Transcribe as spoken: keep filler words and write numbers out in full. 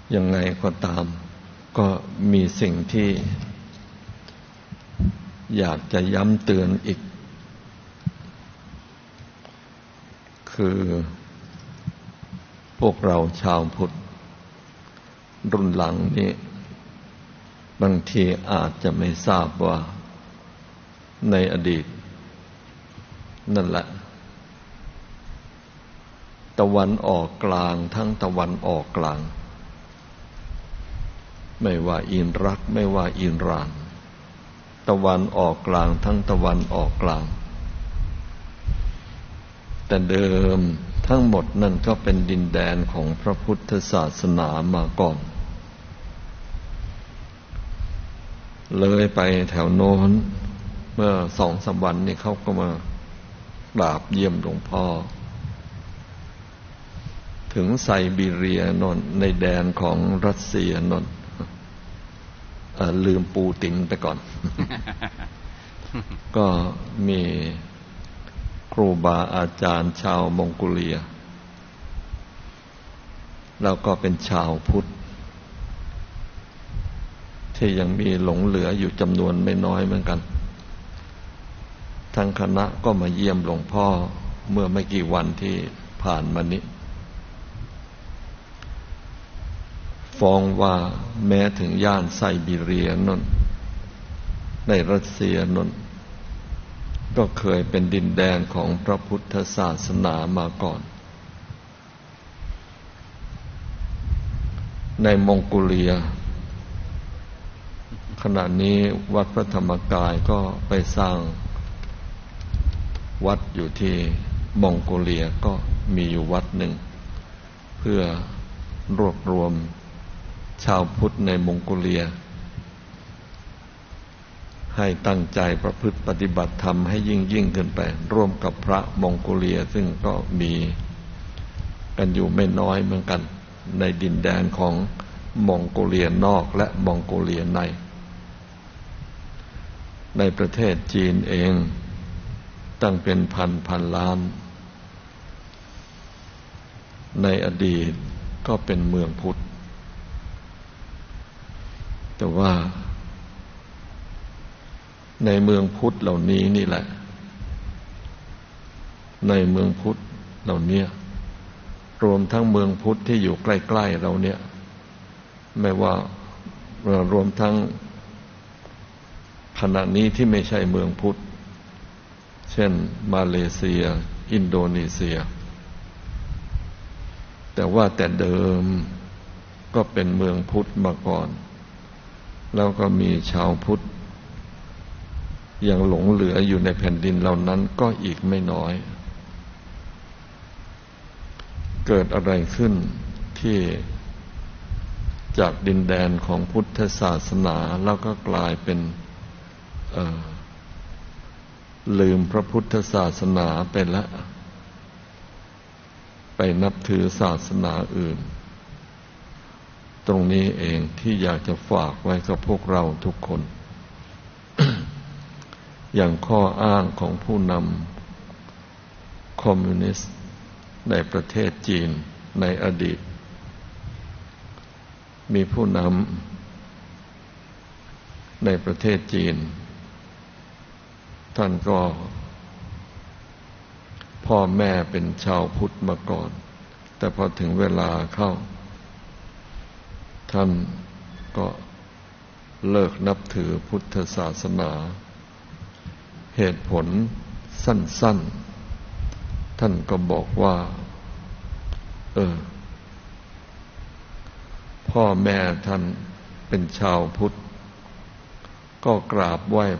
ยังไงก็ตามก็มีสิ่งที่อยากจะย้ำเตือนอีกคือพวกเราชาวพุทธรุ่นหลังนี้บางทีอาจจะไม่ทราบว่าในอดีตนั่นแหละตะวันออกกลางทั้งตะวันออกกลางไม่ว่าอิรักไม่ว่าอิหร่านตะวันออกกลางทั้งตะวันออกกลางแต่เดิมทั้งหมดนั่นก็เป็นดินแดนของพระพุทธศาสนามาก่อนเลยไปแถวโน้นเมื่อสองสามวันนี้เขาก็มากราบเยี่ยมหลวงพ่อถึงไซบีเรียนนในแดนของรัสเซียนนลืมปูตินไปก่อน ก็มีครูบาอาจารย์ชาวมองโกเลียแล้วก็เป็นชาวพุทธที่ยังมีหลงเหลืออยู่จำนวนไม่น้อยเหมือนกันทั้งคณะก็มาเยี่ยมหลวงพ่อเมื่อไม่กี่วันที่ผ่านมานี้ฟ้องว่าแม้ถึงย่านไซบีเรียนนในรัสเซียนนก็เคยเป็นดินแดนของพระพุทธศาสนามาก่อนในมองโกเลียขณะนี้วัดพระธรรมกายก็ไปสร้างวัดอยู่ที่มองโกเลียก็มีอยู่วัดหนึ่งเพื่อรวบรวมชาวพุทธในมองโกเลียให้ตั้งใจประพฤติปฏิบัติธรรมให้ยิ่งยิ่งขึ้นไปร่วมกับพระมองโกเลียซึ่งก็มีกันอยู่ไม่น้อยเหมือนกันในดินแดนของมองโกเลียนอกและมองโกเลียในในประเทศจีนเองตั้งเป็นพันพันล้านในอดีตก็เป็นเมืองพุทธแต่ว่าในเมืองพุทธเหล่านี้นี่แหละในเมืองพุทธเหล่านี้รวมทั้งเมืองพุทธที่อยู่ใกล้ๆเราเนี่ยไม่ว่ารวมทั้งขณะนี้ที่ไม่ใช่เมืองพุทธเช่นมาเลเซียอินโดนีเซียแต่ว่าแต่เดิมก็เป็นเมืองพุทธมาก่อนแล้วก็มีชาวพุทธยังหลงเหลืออยู่ในแผ่นดินเหล่านั้นก็อีกไม่น้อยเกิดอะไรขึ้นที่จากดินแดนของพุทธศาสนาแล้วก็กลายเป็นลืมพระพุทธศาสนาไปแล้วไปนับถือศาสนาอื่นตรงนี้เองที่อยากจะฝากไว้กับพวกเราทุกคน อย่างข้ออ้างของผู้นำคอมมิวนิสต์ในประเทศจีนในอดีตมีผู้นำในประเทศจีนท่านก็พ่อแม่เป็นชาวพุทธมาก่อนแต่พอถึงเวลาเข้าท่านก็เลิกนับถือพุทธศาสนาเหตุผลสั้นๆท่านก็บอกว่าเออพ่อแม่ท่านเป็นชาวพุทธก็กราบไหว้